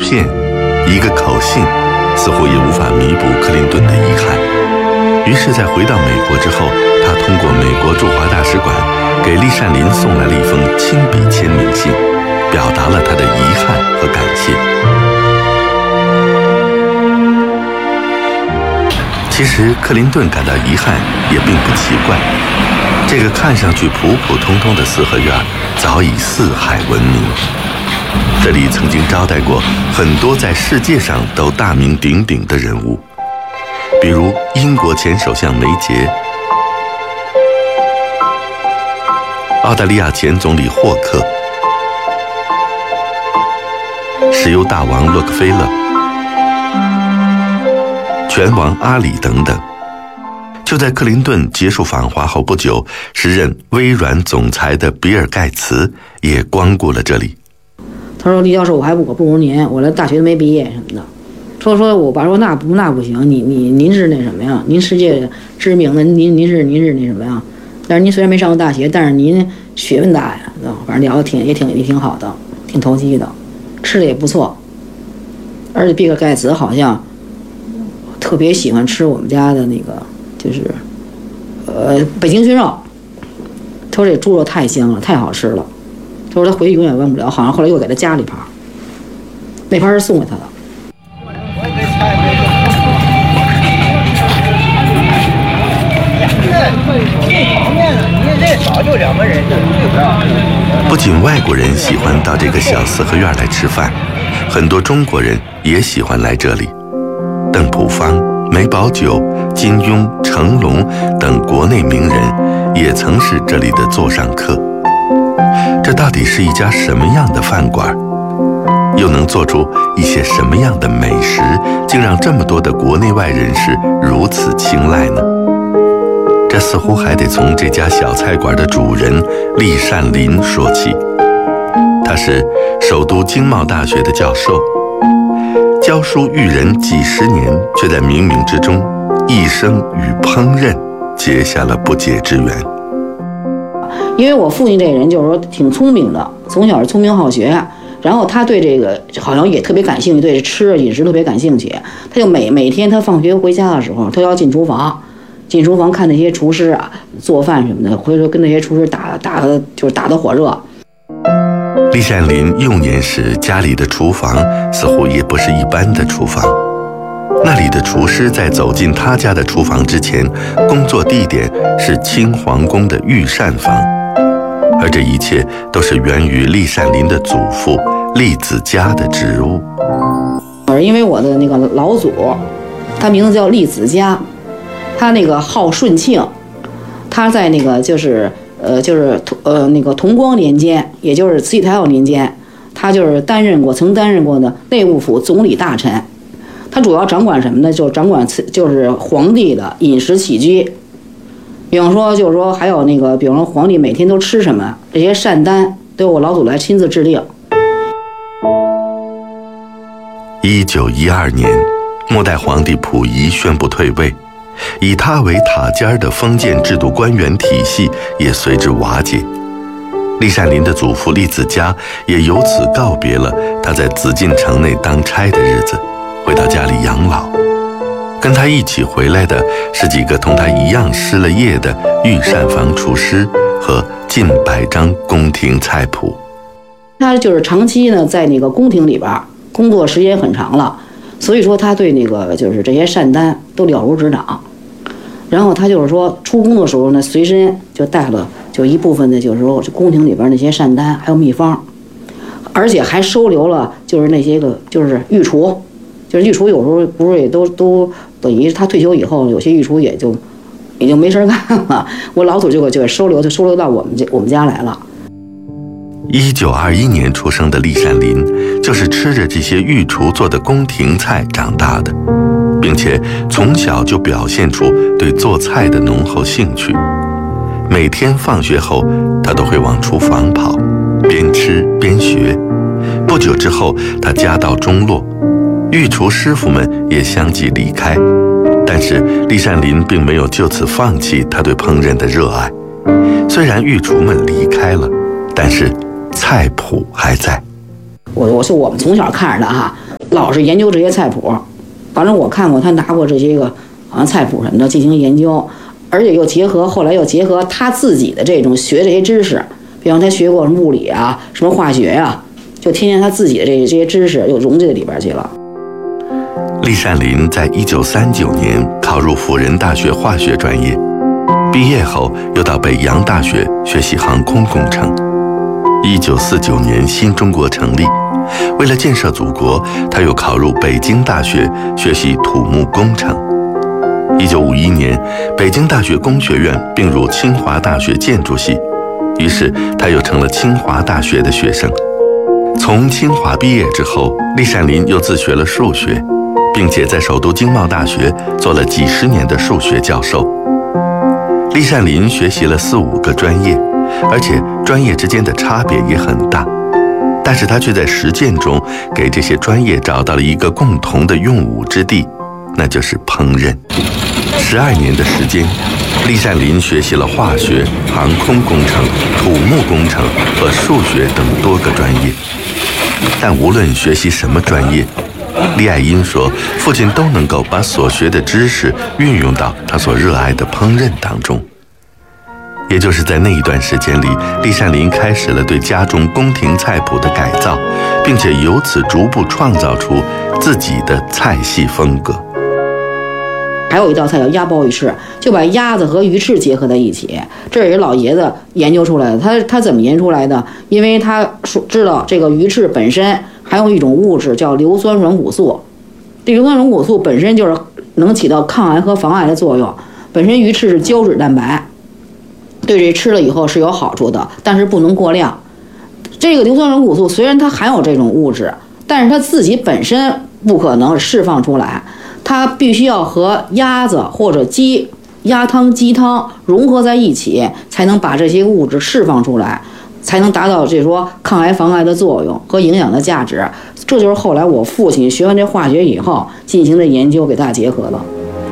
片，一个口信，似乎也无法弥补克林顿的遗憾。于是，在回到美国之后，他通过美国驻华大使馆给栗善林送来了一封亲笔签名信，表达了他的遗憾和感谢。其实，克林顿感到遗憾也并不奇怪。这个看上去普普通通的四合院早已四海闻名，这里曾经招待过很多在世界上都大名鼎鼎的人物，比如英国前首相梅杰、澳大利亚前总理霍克、石油大王洛克菲勒、拳王阿里等等。就在克林顿结束访华后不久，时任微软总裁的比尔·盖茨也光顾了这里。 他说：“李教授，我不如您，我连大学都没毕业什么的。”说我爸说那不行，您是那什么呀？您世界知名的，您是那什么呀？但是您虽然没上过大学，但是您学问大呀，反正聊得也挺好的，挺投机的，吃的也不错。而且比尔·盖茨好像特别喜欢吃我们家的那个。就是北京熏肉，他说这猪肉太香了，太好吃了。他说他回去永远忘不了，好像后来又给他加了一盘，那盘是送给他的。 不仅外国人喜欢到这个小四合院来吃饭，很多中国人也喜欢来这里。邓朴方、梅葆玖、金庸、成龙等国内名人也曾是这里的座上客。这到底是一家什么样的饭馆？又能做出一些什么样的美食，竟让这么多的国内外人士如此青睐呢？这似乎还得从这家小菜馆的主人栗善林说起。他是首都经贸大学的教授，教书育人几十年，却在冥冥之中一生与烹饪结下了不解之缘。 因为我父亲这人就是说挺聪明的，从小是聪明好学，然后他对这个好像也特别感兴趣，对吃饮食特别感兴趣。他就每天他放学回家的时候，他要进厨房看那些厨师啊做饭什么的，或者说跟那些厨师打得火热。 栗善林幼年时家里的厨房似乎也不是一般的厨房，那里的厨师在走进他家的厨房之前，工作地点是清皇宫的御膳房，而这一切都是源于栗善林的祖父栗子家的植物。 因为我的那个老祖，他名字叫栗子家，他那个号顺庆，他在那个那个同光年间，也就是慈禧太后年间，他就是曾担任过的内务府总理大臣。他主要掌管什么呢？就掌管就是皇帝的饮食起居。比方说，就是说还有那个，比方说皇帝每天都吃什么，这些膳单都由我老祖来亲自制定。 1912年，末代皇帝溥仪宣布退位，以他为塔尖的封建制度官员体系也随之瓦解。栗善林的祖父栗子家也由此告别了他在紫禁城内当差的日子，回到家里养老。跟他一起回来的是几个同他一样失了业的御膳房厨师和近100张宫廷菜谱。 他就是长期呢在那个宫廷里边工作时间很长了，所以说他对那个就是这些膳单都了如指掌。然后他就是说出宫的时候呢，随身就带了就一部分的就是说宫廷里边那些膳单还有秘方，而且还收留了就是那些个就是御厨，就是御厨有时候不是也都等于他退休以后，有些御厨也就没事干了。我老祖就给收留到我们家来了。 1921年出生的栗善林，就是吃着这些御厨做的宫廷菜长大的，并且从小就表现出对做菜的浓厚兴趣。每天放学后，他都会往厨房跑，边吃边学。不久之后，他家道中落，御厨师傅们也相继离开。但是栗善林并没有就此放弃他对烹饪的热爱。虽然御厨们离开了，但是菜谱还在。 我是我们从小看着的哈， 老是研究这些菜谱。反正我看过他拿过这些个好像菜谱什么的进行研究，而且后来又结合他自己的这种学这些知识，比方他学过什么物理啊，什么化学啊，就天天他自己的这些知识又融进这里边去了。 郦善林在1939年考入辅仁大学化学专业，毕业后又到北洋大学学习航空工程。1949年新中国成立，为了建设祖国，他又考入北京大学学习土木工程。1951年，北京大学工学院并入清华大学建筑系，于是他又成了清华大学的学生。从清华毕业之后，郦善林又自学了数学，并且在首都经贸大学做了几十年的数学教授。郦善林学习了4、5个专业，而且专业之间的差别也很大，但是他却在实践中给这些专业找到了一个共同的用武之地，那就是烹饪。12年的时间，郦善林学习了化学、航空工程、土木工程和数学等多个专业。但无论学习什么专业，李爱英说，父亲都能够把所学的知识运用到他所热爱的烹饪当中。也就是在那一段时间里，郦善林开始了对家中宫廷菜谱的改造，并且由此逐步创造出自己的菜系风格。 还有一道菜叫鸭鲍鱼翅，就把鸭子和鱼翅结合在一起，这也是老爷子研究出来的。他怎么研究出来的？因为他知道这个鱼翅本身含有一种物质叫硫酸软骨素，这硫酸软骨素本身就是能起到抗癌和防癌的作用。本身鱼翅是胶质蛋白，对这吃了以后是有好处的，但是不能过量。这个硫酸软骨素虽然它含有这种物质，但是它自己本身不可能释放出来，它必须要和鸭子或者鸡、鸭汤、鸡汤融合在一起，才能把这些物质释放出来，才能达到这说抗癌防癌的作用和营养的价值。这就是后来我父亲学完这化学以后进行的研究，给大家结合了。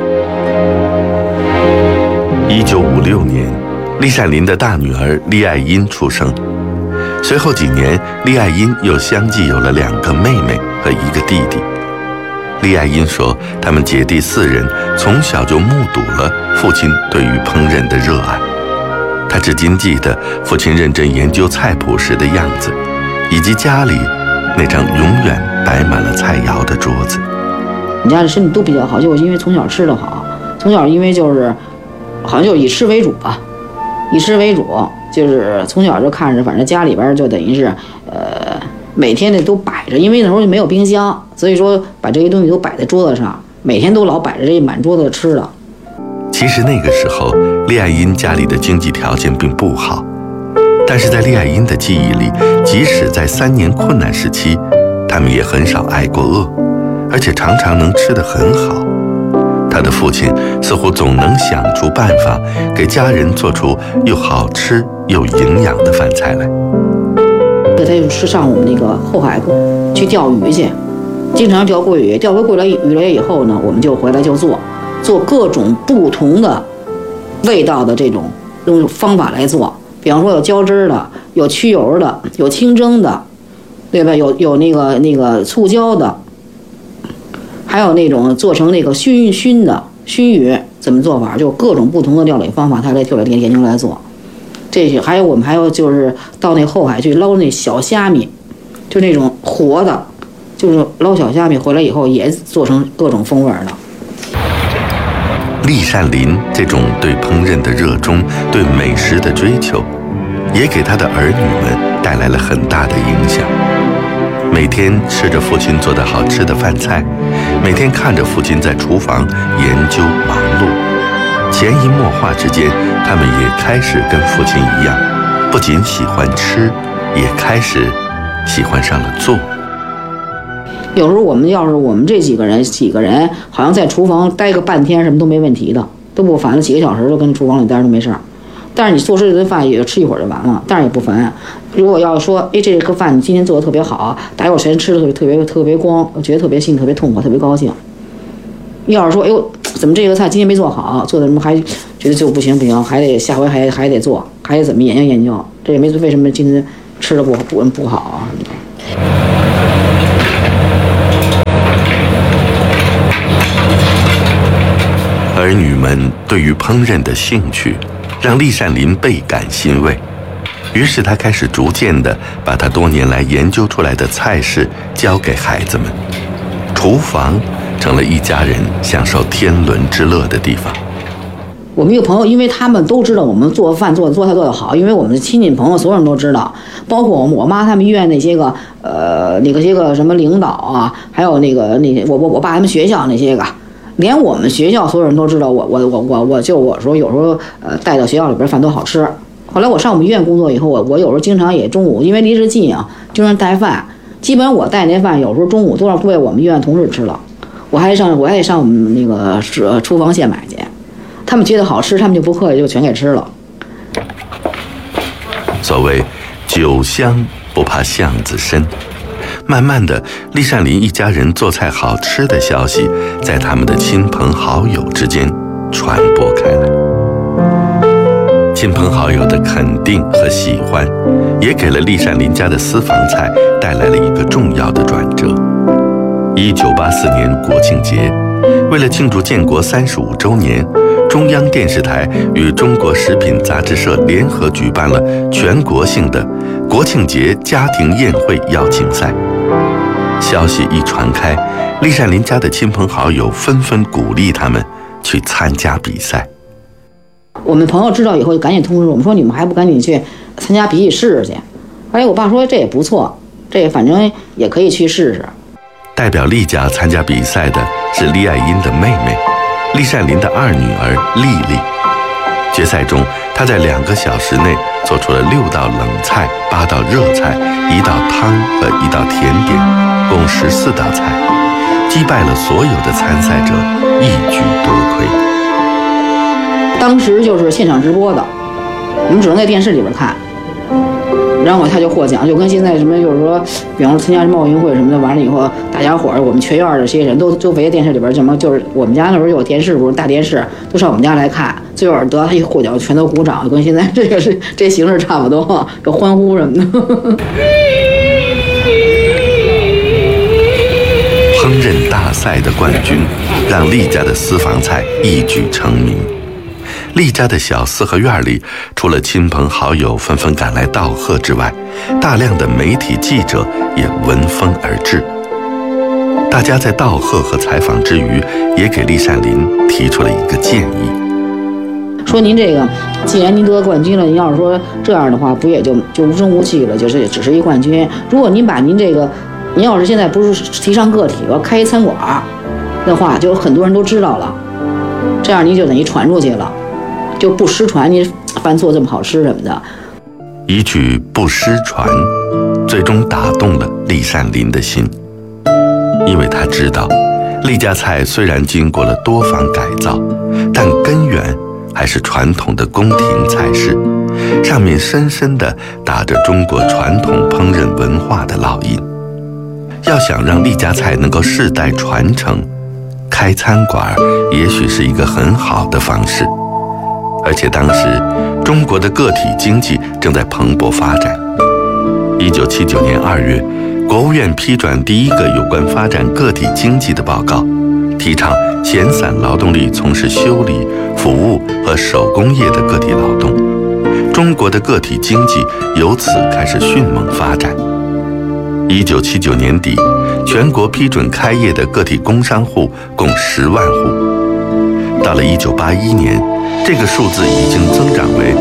1956年，郦善林的大女儿郦爱英出生。随后几年，郦爱英又相继有了2个妹妹和1个弟弟。郦爱英说，他们姐弟4人从小就目睹了父亲对于烹饪的热爱。他至今记得父亲认真研究菜谱时的样子，以及家里那张永远摆满了菜肴的桌子。 你家的身体都比较好，就是因为从小吃得好，从小因为就是好像就以吃为主吧，以吃为主，就是从小就看着，反正家里边就等于是每天的都摆着，因为那时候就没有冰箱，所以说把这些东西都摆在桌子上，每天都老摆着这满桌子吃的。 其实那个时候，郦爱英家里的经济条件并不好，但是在郦爱英的记忆里，即使在3年困难时期，他们也很少挨过饿，而且常常能吃得很好。他的父亲似乎总能想出办法，给家人做出又好吃又营养的饭菜来。 他就上我们那个后海去钓鱼去，经常钓桂鱼，钓回桂来鱼来以后呢，我们就回来就做各种不同的味道的这种用方法来做。比方说有浇汁的，有去油的，有清蒸的，对吧？有那个醋椒的，还有那种做成那个熏鱼，怎么做法？就各种不同的料理方法，他来就来研究来做。这些还有我们还有就是到那后海去捞那小虾米，就那种活的，就是捞小虾米回来以后也做成各种风味的。 郦善林这种对烹饪的热衷，对美食的追求，也给他的儿女们带来了很大的影响。每天吃着父亲做的好吃的饭菜，每天看着父亲在厨房研究忙碌，潜移默化之间，他们也开始跟父亲一样，不仅喜欢吃，也开始喜欢上了做。 有时候我们这几个人好像在厨房待个半天什么都没问题的，都不烦了，几个小时就跟厨房里待着都没事儿。但是你做这顿饭也就吃一会儿就完了，但是也不烦。如果要说，这个饭你今天做的特别好，待会儿时间吃的特别光，我觉得特别心特别痛快，特别高兴。要是说，怎么这个菜今天没做好，做的什么还觉得就不行，还得下回还得做，还得怎么研究，这也没为什么今天吃的不好啊。 儿女们对于烹饪的兴趣，让厉善林倍感欣慰。于是他开始逐渐地把他多年来研究出来的菜式教给孩子们，厨房成了一家人享受天伦之乐的地方。 我们一个朋友，因为他们都知道我们做饭做菜做得好，因为我们的亲戚朋友所有人都知道，包括我妈他们医院那些个那些个什么领导啊，还有我爸他们学校那些个，连我们学校所有人都知道我说有时候带到学校里边饭都好吃。后来我上我们医院工作以后，我有时候经常也中午，因为离着近啊，经常带饭，基本上我带那饭有时候中午都被我们医院同事吃了，我还得上我们那个厨房现买去。他们觉得好吃，他们就不客气，就全给吃了。 所谓酒香不怕巷子深，慢慢的，厉善林一家人做菜好吃的消息在他们的亲朋好友之间传播开来。亲朋好友的肯定和喜欢，也给了厉善林家的私房菜带来了一个重要的转折。1984年国庆节，为了庆祝建国35周年，中央电视台与中国食品杂志社联合举办了全国性的国庆节家庭宴会邀请赛。消息一传开，厉善林家的亲朋好友纷纷鼓励他们去参加比赛。 我们朋友知道以后就赶紧通知我们说，你们还不赶紧去参加比试试去。后来我爸说这也不错，这反正也可以去试试。 代表厉家参加比赛的是厉爱英的妹妹，厉善林的二女儿丽丽。决赛中，她在2个小时内做出了6道冷菜、8道热菜、1道汤和1道甜点，共14道菜，击败了所有的参赛者，一举夺魁。 当时就是现场直播的，我们只能在电视里边看，然后他就获奖，就跟现在什么就是说，比方说参加什么奥运会什么的，完了以后大家伙儿我们全院的这些人都围在电视里边，什么就是我们家那时候有电视，不是大电视，都上我们家来看，最后得他一获奖全都鼓掌，跟现在这形式差不多，有欢呼什么的。 烹饪大赛的冠军让厉家的私房菜一举成名。厉家的小四合院里，除了亲朋好友纷纷赶来道贺之外，大量的媒体记者也闻风而至。大家在道贺和采访之余，也给厉善林提出了一个建议， 说您这个，既然您得冠军了，您要是说这样的话，不也就无声无息了，就是只是一冠军。如果您把您这个，您要是现在不是提倡个体，要开一餐馆的话，就有很多人都知道了，这样您就等于传出去了。就不失传，你饭做这么好吃什么的， 一句不失传，最终打动了厉善林的心，因为他知道，厉家菜虽然经过了多方改造，但根源还是传统的宫廷菜式，上面深深地打着中国传统烹饪文化的烙印。要想让厉家菜能够世代传承，开餐馆也许是一个很好的方式。而且当时，中国的个体经济正在蓬勃发展。1979年2月，国务院批转第一个有关发展个体经济的报告，提倡闲散劳动力从事修理、服务和手工业的个体劳动。中国的个体经济由此开始迅猛发展。1979年底，全国批准开业的个体工商户共10万户。到了1981年，这个数字已经增长为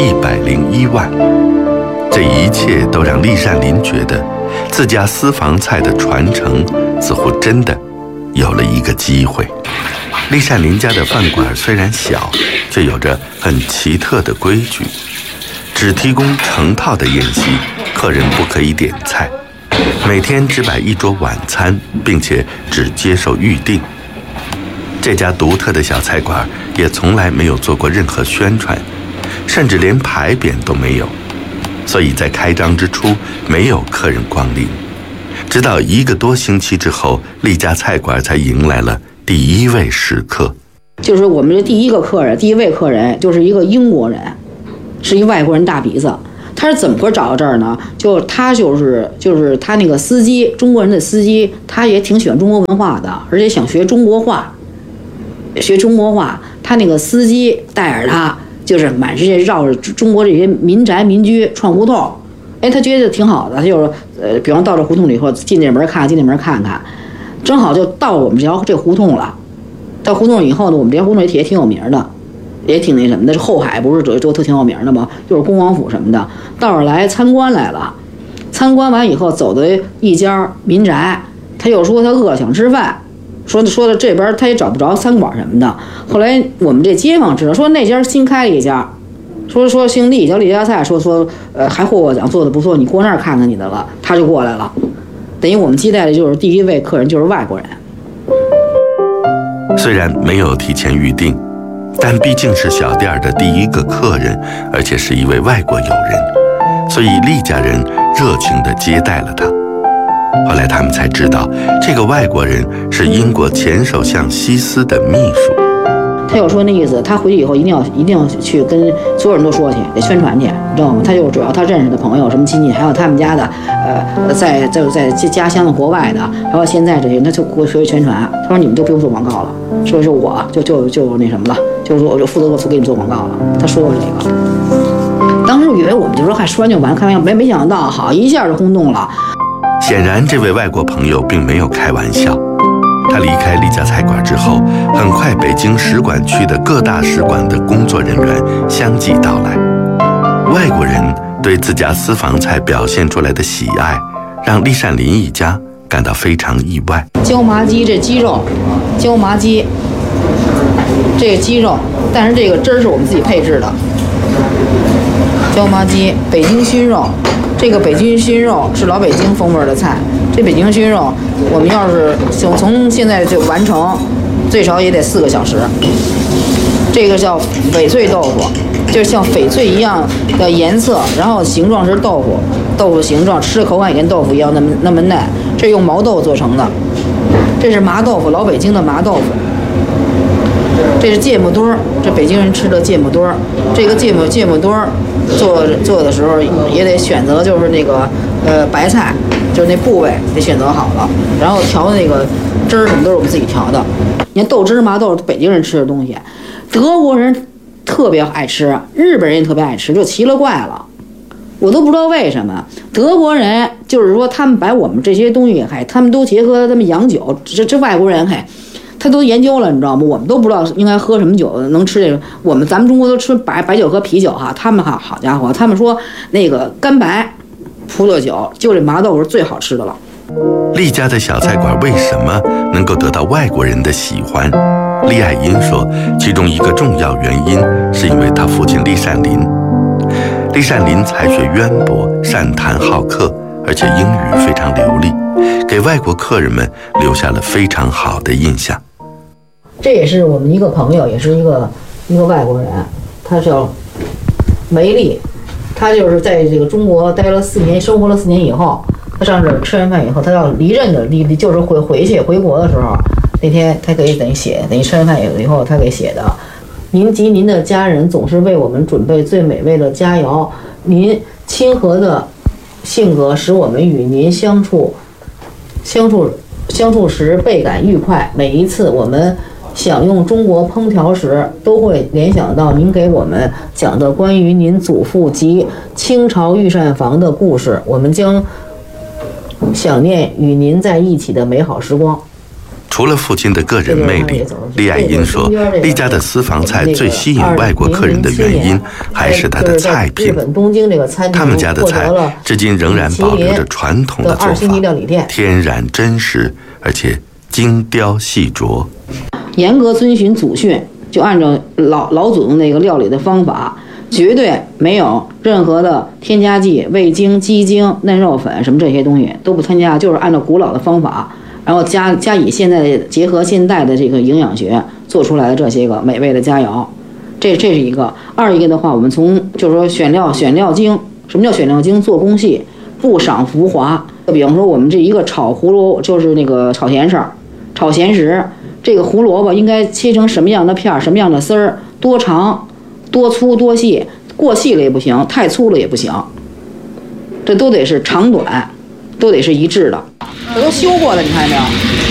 101万。这一切都让厉善林觉得，自家私房菜的传承似乎真的有了一个机会。厉善林家的饭馆虽然小，却有着很奇特的规矩，只提供成套的宴席，客人不可以点菜，每天只摆一桌晚餐，并且只接受预订。这家独特的小菜馆也从来没有做过任何宣传，甚至连牌匾都没有，所以在开张之初没有客人光临。直到1个多星期之后，厉家菜馆才迎来了第一位食客。 就是我们的第一位客人就是一个英国人，是一外国人大鼻子。他是怎么找到这儿呢？他就是他那个司机，中国人的司机，他也挺喜欢中国文化的，而且想学中国话。 他那个司机带着他，就是满世界绕着中国这些民宅民居串胡同。哎，他觉得挺好的，他就是比方到这胡同里以后，进这门看，进那门看看，正好就到我们这胡同了。到胡同以后呢，我们这条胡同也挺有名的，也挺那什么的。后海不是都挺有名的吗？就是恭王府什么的，到这儿来参观来了。参观完以后，走到一家民宅，他又说他饿了想吃饭，说的这边他也找不着餐馆什么的。后来我们这街坊知道，说那家新开了一家，说姓厉叫厉家菜，说还获过奖，做的不错，你过那儿看看你的了。他就过来了，等于我们接待的就是第一位客人就是外国人。 虽然没有提前预定，但毕竟是小店的第一个客人，而且是一位外国友人，所以厉家人热情地接待了他。后来他们才知道，这个外国人是英国前首相希斯的秘书。 他又说那意思，他回去以后一定要去跟所有人都说去，得宣传去，你知道吗？他就主要他认识的朋友、什么亲戚，还有他们家的，在家乡的国外的，然后现在这些人，他就给我学宣传。他说你们都不用做广告了，所以说我就那什么了，就是我就负责给你做广告了。他说过这个，当时以为我们就说说完就完，开玩笑，没想到好一下就轰动了。 显然，这位外国朋友并没有开玩笑。他离开厉家菜馆之后，很快北京使馆区的各大使馆的工作人员相继到来。外国人对自家私房菜表现出来的喜爱，让厉善林一家感到非常意外。 椒麻鸡，这鸡肉，椒麻鸡，这个鸡肉，但是这个汁儿是我们自己配制的。椒麻鸡，北京熏肉，这个北京熏肉是老北京风味的菜。这北京熏肉，我们要是想从现在就完成，最少也得4个小时。这个叫翡翠豆腐，就是像翡翠一样的颜色，然后形状是豆腐形状，吃的口感也跟豆腐一样那么嫩。这用毛豆做成的，这是麻豆腐，老北京的麻豆腐。这是芥末墩儿，这北京人吃的芥末墩儿。这个芥末墩儿做的时候也得选择就是那个白菜，就是那部位得选择好了，然后调的那个汁儿什么都是我们自己调的。你看豆汁麻豆是北京人吃的东西，德国人特别爱吃，日本人也特别爱吃，就奇了怪了。我都不知道为什么德国人就是说他们把我们这些东西他们都结合他们洋酒，这外国人他都研究了，你知道吗？我们都不知道应该喝什么酒能吃这个。咱们中国都吃白酒和啤酒哈，他们好家伙，他们说那个干白葡萄酒就这麻豆腐是最好吃的了。 厉家的小菜馆为什么能够得到外国人的喜欢？厉爱英说，其中一个重要原因是因为他父亲厉善林。厉善林才学渊博，善谈好客，而且英语非常流利，给外国客人们留下了非常好的印象。 这也是我们一个朋友，也是一个外国人，他叫梅丽，他就是在这个中国待了4年，生活了4年以后，他上这吃完饭以后，他要离任的，就是回国的时候，那天他给等于吃完饭以后他给写的。您及您的家人总是为我们准备最美味的佳肴，您亲和的性格使我们与您相处时倍感愉快。每一次我们享用中国烹调时，都会联想到您给我们讲的关于您祖父及清朝御膳房的故事，我们将想念与您在一起的美好时光。 除了父亲的个人魅力，厉爱英说，厉家的私房菜最吸引外国客人的原因还是它的菜品。他们家的菜至今仍然保留着传统的做法，天然真实，而且精雕细琢。 严格遵循祖训，就按照老祖宗那个料理的方法，绝对没有任何的添加剂、味精、鸡精、嫩肉粉什么这些东西都不添加，就是按照古老的方法。然后加以现在结合现代的这个营养学做出来的这些个美味的佳肴，这是一个。二一个的话，我们从就是说选料精，什么叫选料精？做工细，不赏浮华。比方说我们这一个炒胡萝卜，就是那个炒咸食、炒咸食，这个胡萝卜应该切成什么样的片儿，什么样的丝儿，多长、多粗、多细，过细了也不行，太粗了也不行，这都得是长短，都得是一致的。这都修过的，你看见没有？